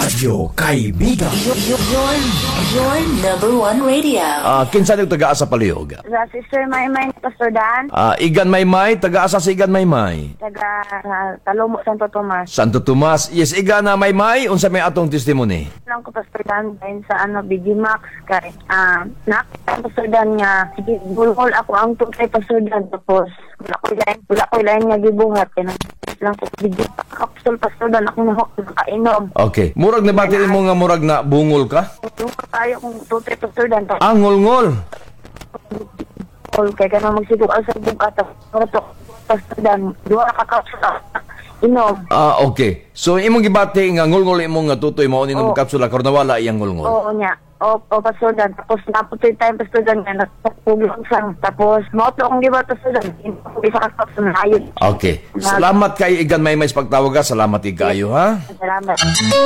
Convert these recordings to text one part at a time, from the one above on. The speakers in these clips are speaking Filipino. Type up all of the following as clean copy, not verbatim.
Radyo Kaibigan. Your number one radio. Kinsa nyung taga-asa palihog? Sa Sister Maymay, Pastor Dan, Igan Maymay, taga-asa si Igan Maymay. taga Talomo, Santo Tomas. Santo Tomas, yes, Igan na Maymay, unsa may atong testimony? Lang ko Pastor Dan dahil sa BG Max kay nakita Pastor Dan nga sige bulol ako ang kay Pastor Dan tapos wala ko lain nga gibuhat kay lang ko BG kapsul Pastor Dan ako na kainom. Okay. Murag na batiin mo nga murag na bungol ka? Kung tayo kung tutay Pastor Dan to Ngol-ngol. kay kana magsigug sa bugat to Pastor Dan duha ka kapsul inom. Okay. So, imong gibati nga ngol-ngol imong nga tutoy mo ni Oo. kapsula karon nawala iyang ngol-ngol. Oo niya. O Pastor Dan. Tapos naputoy tayo Pastor Dan nga nagpapuglang sang. Tapos mauto akong giba Pastor Dan. Isa ka sa ayun. Okay. Salamat kay Igan Maymay sa pagtawag ka. Salamat igayo ha. Salamat.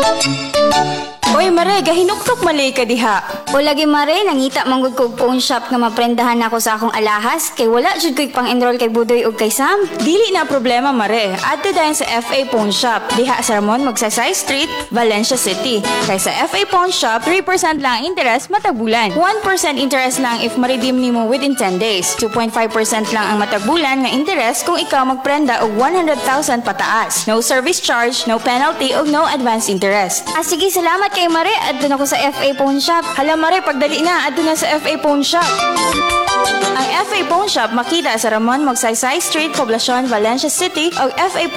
Oy Mare, gahinuktok malay ka diha. O lagi Mare, nangita manggod ko og phone shop nga maprendahan ako sa akong alahas kay wala jud ko'y pang-enroll kay Budoy ug kay Sam. Dili na problema Mare. Adto dayon sa FA Pawn Shop. Diha sa Ramon Magsaysay Street, Valencia City. Kay sa FA Pawn Shop, 3% lang ang interest matag bulan. 1% interest lang if ma-redeem nimo within 10 days. 2.5% lang ang matag bulan nga interest kung ikaw magprenda og 100,000 pataas. No service charge, no penalty ug no advance interest. Sige, salamat kay Mare. Adto na ko sa FA Pawn Shop. Hala Mare, pagdali na, adto na sa FA Pawn Shop. Ang FA Pawn Shop makita sa Ramon Magsaysay Street, Poblacion, Valencia City o FA